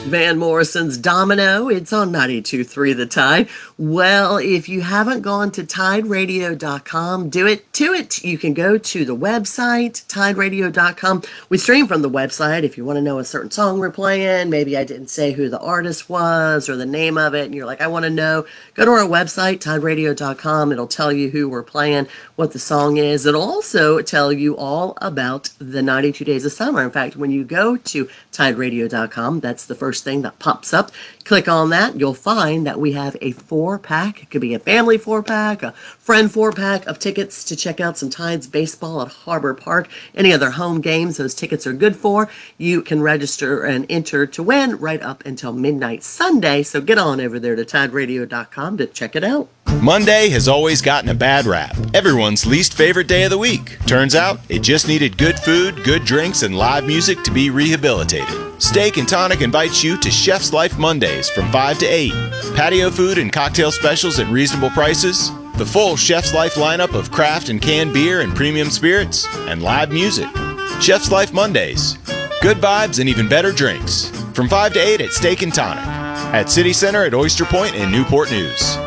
Van Morrison's Domino. It's on 92.3 The Tide. Well, if you haven't gone to TideRadio.com, do it to it. You can go to the website, TideRadio.com. We stream from the website. If you want to know a certain song we're playing, maybe I didn't say who the artist was or the name of it, and you're like, I want to know, go to our website, TideRadio.com. It'll tell you who we're playing, what the song is. It'll also tell you all about the 92 Days of Summer. In fact, when you go to TideRadio.com, that's the first thing that pops up. Click on that. You'll find that we have a 4-pack. It could be a family 4-pack, a friend 4-pack of tickets to check out some Tides baseball at Harbor Park. Any other home games those tickets are good for. You can register and enter to win right up until midnight Sunday. So get on over there to TideRadio.com to check it out. Monday has always gotten a bad rap. Everyone's least favorite day of the week. Turns out, it just needed good food, good drinks, and live music to be rehabilitated. Steak and Tonic invites you to Chef's Life Mondays from 5 to 8. Patio food and cocktail specials at reasonable prices. The full Chef's Life lineup of craft and canned beer and premium spirits. And live music. Chef's Life Mondays. Good vibes and even better drinks. From 5 to 8 at Steak and Tonic. At City Center at Oyster Point and Newport News.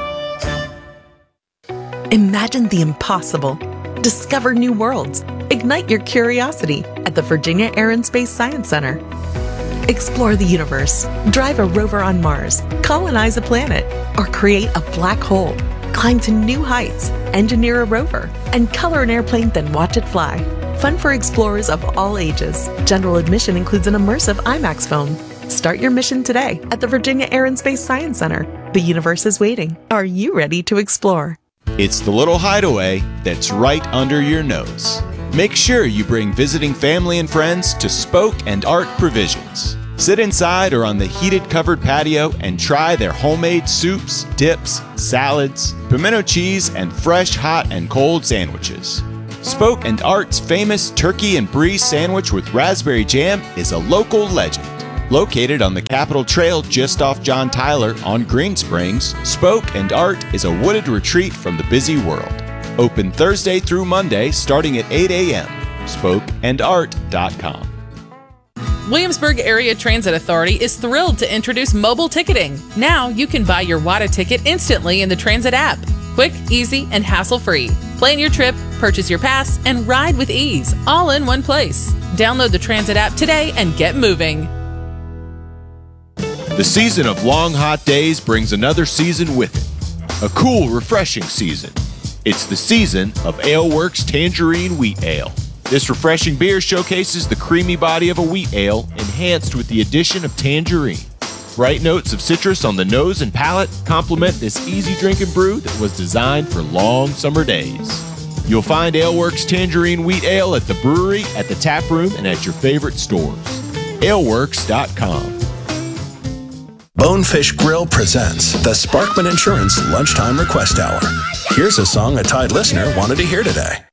Imagine the impossible. Discover new worlds. Ignite your curiosity at the Virginia Air and Space Science Center. Explore the universe, drive a rover on Mars, colonize a planet, or create a black hole. Climb to new heights, engineer a rover, and color an airplane, then watch it fly. Fun for explorers of all ages. General admission includes an immersive IMAX film. Start your mission today at the Virginia Air and Space Science Center. The universe is waiting. Are you ready to explore? It's the little hideaway that's right under your nose. Make sure you bring visiting family and friends to Spoke and Art Provisions. Sit inside or on the heated covered patio and try their homemade soups, dips, salads, pimento cheese, and fresh hot and cold sandwiches. Spoke and Art's famous turkey and brie sandwich with raspberry jam is a local legend. Located on the Capitol Trail just off John Tyler on Green Springs, Spoke and Art is a wooded retreat from the busy world. Open Thursday through Monday starting at 8 a.m. SpokeandArt.com. Williamsburg Area Transit Authority is thrilled to introduce mobile ticketing. Now you can buy your WATA ticket instantly in the Transit app. Quick, easy, and hassle-free. Plan your trip, purchase your pass, and ride with ease, all in one place. Download the Transit app today and get moving. The season of long, hot days brings another season with it. A cool, refreshing season. It's the season of AleWorks Tangerine Wheat Ale. This refreshing beer showcases the creamy body of a wheat ale, enhanced with the addition of tangerine. Bright notes of citrus on the nose and palate complement this easy drinking brew that was designed for long summer days. You'll find AleWorks Tangerine Wheat Ale at the brewery, at the tap room, and at your favorite stores. AleWorks.com. Bonefish Grill presents the Sparkman Insurance Lunchtime Request Hour. Here's a song a Tide listener wanted to hear today.